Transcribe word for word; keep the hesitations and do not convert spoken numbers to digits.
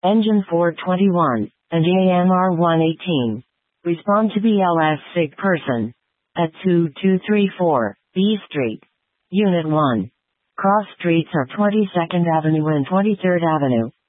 Engine four twenty-one, and A M R one eighteen. Respond to B L S sick person. At two two three four, B Street. Unit one. Cross streets are twenty-second Avenue and twenty-third Avenue.